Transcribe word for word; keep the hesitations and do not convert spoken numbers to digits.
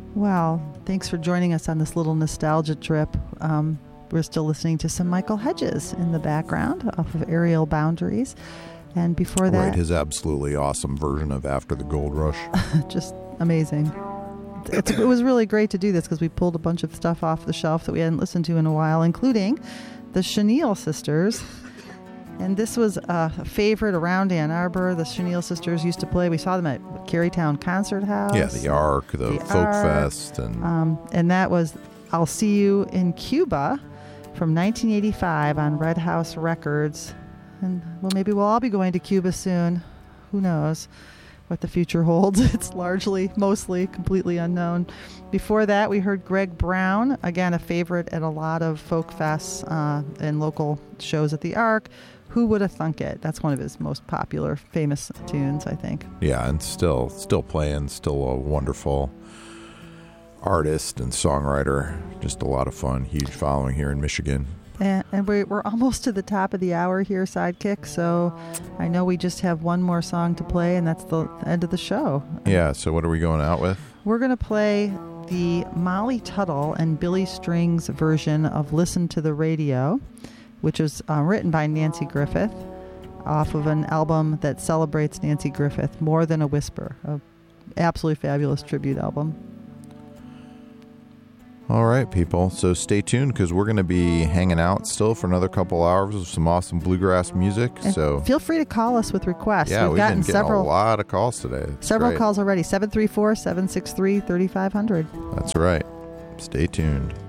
Well, thanks for joining us on this little nostalgia trip. Um, we're still listening to some Michael Hedges in the background off of Aerial Boundaries. And before that... Right, his absolutely awesome version of After the Gold Rush. Just amazing. It's, it was really great to do this because we pulled a bunch of stuff off the shelf that we hadn't listened to in a while, including the Chenille Sisters. And this was a favorite around Ann Arbor. The Chenille Sisters used to play. We saw them at Carytown Concert House. Yeah, the Ark, the, the Folk Ark. Fest. And um, and that was I'll See You in Cuba from nineteen eighty-five on Red House Records. And, well, maybe we'll all be going to Cuba soon. Who knows what the future holds. It's largely, mostly, completely unknown. Before that, we heard Greg Brown, again, a favorite at a lot of folk fests uh, and local shows at the Ark. Who Would Have Thunk It? That's one of his most popular, famous tunes, I think. Yeah, and still still playing, still a wonderful artist and songwriter. Just a lot of fun. Huge following here in Michigan. And, and we're, we're almost to the top of the hour here, Sidekick, so I know we just have one more song to play, and that's the end of the show. Yeah, so what are we going out with? We're going to play the Molly Tuttle and Billy Strings version of Listen to the Radio, which was uh, written by Nancy Griffith off of an album that celebrates Nancy Griffith, More Than a Whisper, an absolutely fabulous tribute album. All right, people. So stay tuned because we're going to be hanging out still for another couple hours with some awesome bluegrass music. And so feel free to call us with requests. Yeah, we've, we've gotten been getting several, a lot of calls today. It's several great. calls already. seven three four, seven six three, three five zero zero. That's right. Stay tuned.